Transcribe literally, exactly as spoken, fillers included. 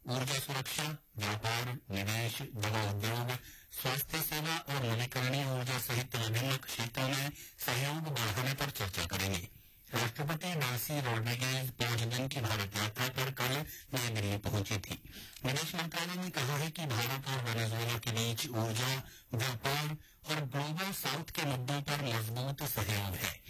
ऊर्जा सुरक्षा, व्यापार, निवेश, दवा उद्योग, स्वास्थ्य सेवा और नवीकरणीय ऊर्जा सहित विभिन्न क्षेत्रों में सहयोग बढ़ाने पर चर्चा करेंगे। राष्ट्रपति डेल्सी रोड्रिगेज पांच दिन की भारत यात्रा पर कल नई दिल्ली पहुंची थी। विदेश मंत्रालय ने कहा है कि भारत और वेनेजुएला के बीच ऊर्जा, व्यापार और ग्लोबल साउथ के मुद्दों पर मजबूत सहयोग है।